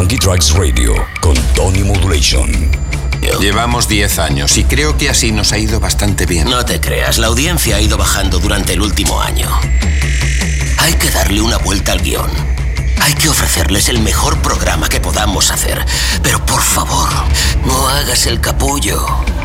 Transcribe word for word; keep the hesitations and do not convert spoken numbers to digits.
Funky Tracks Radio con Tony Modulation. Llevamos diez años y creo que así nos ha ido bastante bien. No te creas, la audiencia ha ido bajando durante el último año. Hay que darle una vuelta al guión. Hay que ofrecerles el mejor programa que podamos hacer. Pero por favor, no hagas el capullo.